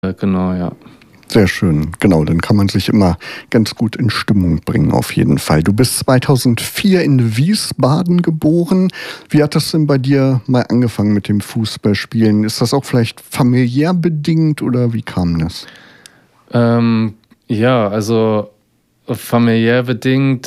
Genau, ja. Sehr schön, genau, dann kann man sich immer ganz gut in Stimmung bringen, auf jeden Fall. Du bist 2004 in Wiesbaden geboren. Wie hat das denn bei dir mal angefangen mit dem Fußballspielen? Ist das auch vielleicht familiär bedingt oder wie kam das? Ja, also familiär bedingt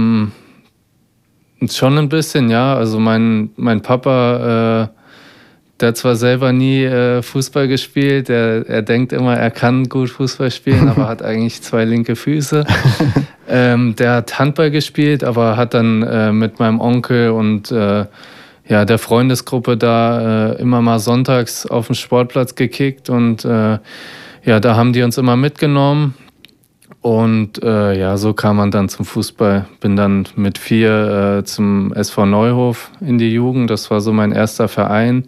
schon ein bisschen, ja. Also mein Papa, der hat zwar selber nie Fußball gespielt, er denkt immer, er kann gut Fußball spielen, aber hat eigentlich zwei linke Füße. Der hat Handball gespielt, aber hat dann mit meinem Onkel und ja, der Freundesgruppe da immer mal sonntags auf dem Sportplatz gekickt und ja, da haben die uns immer mitgenommen. Und ja, so kam man dann zum Fußball. Bin dann mit 4 zum SV Neuhof in die Jugend. Das war so mein erster Verein.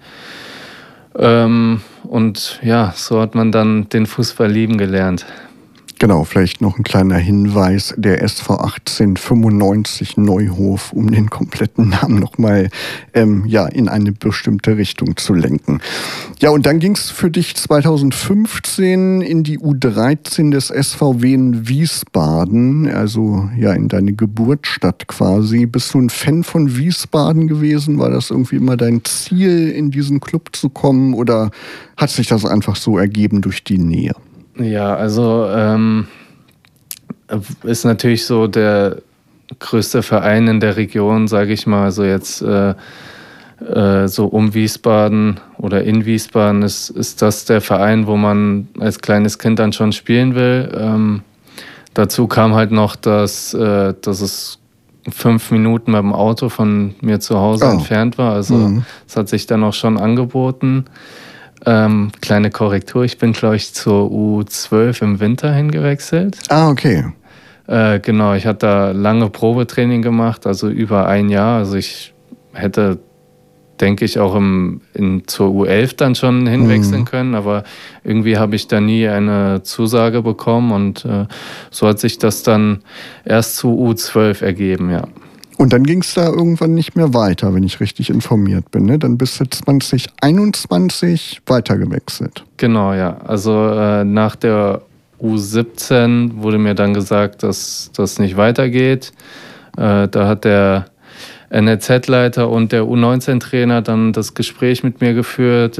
Und ja, so hat man dann den Fußball lieben gelernt. Genau, vielleicht noch ein kleiner Hinweis, der SV 1895 Neuhof, um den kompletten Namen nochmal in eine bestimmte Richtung zu lenken. Ja, und dann ging es für dich 2015 in die U13 des SVW in Wiesbaden, also ja in deine Geburtsstadt quasi. Bist du ein Fan von Wiesbaden gewesen? War das irgendwie immer dein Ziel, in diesen Club zu kommen oder hat sich das einfach so ergeben durch die Nähe? Ja, also ist natürlich so der größte Verein in der Region, sage ich mal. Also jetzt so um Wiesbaden oder in Wiesbaden ist das der Verein, wo man als kleines Kind dann schon spielen will. Dazu kam halt noch, dass es 5 Minuten mit dem Auto von mir zu Hause entfernt war. Also es hat sich dann auch schon angeboten. Kleine Korrektur, ich bin, glaube ich, zur U12 im Winter hingewechselt. Okay. Genau, ich hatte da lange Probetraining gemacht, also über ein Jahr. Also ich hätte, denke ich, auch zur U11 dann schon hinwechseln können, aber irgendwie habe ich da nie eine Zusage bekommen und so hat sich das dann erst zu U12 ergeben, ja. Und dann ging es da irgendwann nicht mehr weiter, wenn ich richtig informiert bin. Ne? Dann bist du 2021 weitergewechselt. Genau, ja. Also nach der U17 wurde mir dann gesagt, dass das nicht weitergeht. Da hat der NLZ-Leiter und der U19-Trainer dann das Gespräch mit mir geführt.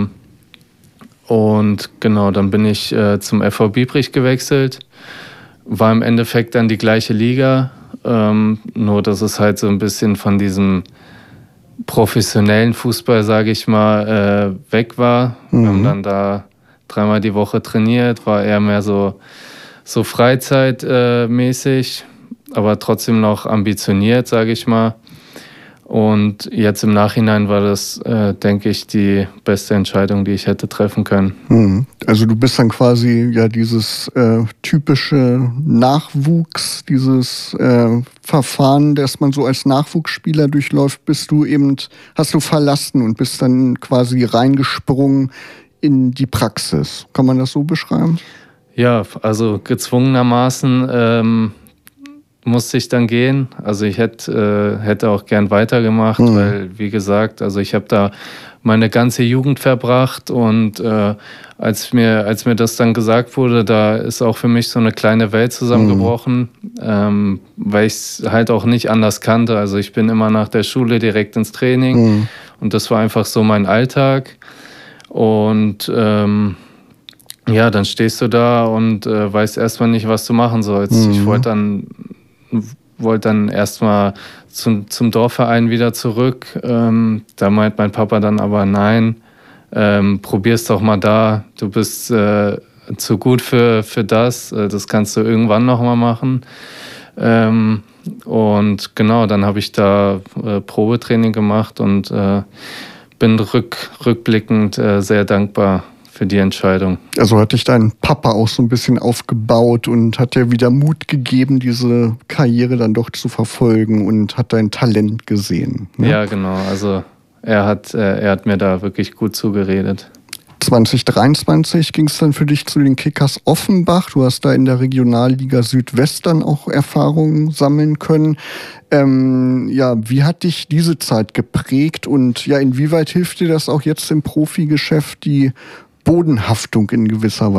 Und genau, dann bin ich zum FV Biebrich gewechselt. War im Endeffekt dann die gleiche Liga. Nur, dass es halt so ein bisschen von diesem professionellen Fußball, sage ich mal, weg war. Wir haben dann da 3-mal die Woche trainiert, war eher mehr so freizeitmäßig, aber trotzdem noch ambitioniert, sage ich mal. Und jetzt im Nachhinein war das, denke ich, die beste Entscheidung, die ich hätte treffen können. Also du bist dann quasi ja dieses typische Nachwuchs, dieses Verfahren, das man so als Nachwuchsspieler durchläuft, hast du verlassen und bist dann quasi reingesprungen in die Praxis. Kann man das so beschreiben? Ja, also gezwungenermaßen musste ich dann gehen. Also ich hätte auch gern weitergemacht, weil, wie gesagt, also ich habe da meine ganze Jugend verbracht und als mir das dann gesagt wurde, da ist auch für mich so eine kleine Welt zusammengebrochen, weil ich es halt auch nicht anders kannte. Also ich bin immer nach der Schule direkt ins Training und das war einfach so mein Alltag. Und ja, dann stehst du da und weißt erstmal nicht, was du machen sollst. Ich wollte dann erstmal zum Dorfverein wieder zurück. Da meint mein Papa dann aber, nein, probier's doch mal da. Du bist zu gut für das. Das kannst du irgendwann nochmal machen. Und genau, dann habe ich da Probetraining gemacht und bin rückblickend sehr dankbar für die Entscheidung. Also hat dich dein Papa auch so ein bisschen aufgebaut und hat dir wieder Mut gegeben, diese Karriere dann doch zu verfolgen und hat dein Talent gesehen. Ne? Ja, genau. Also er hat mir da wirklich gut zugeredet. 2023 ging es dann für dich zu den Kickers Offenbach. Du hast da in der Regionalliga Südwest dann auch Erfahrungen sammeln können. Wie hat dich diese Zeit geprägt und ja, inwieweit hilft dir das auch jetzt im Profigeschäft, die Bodenhaftung in gewisser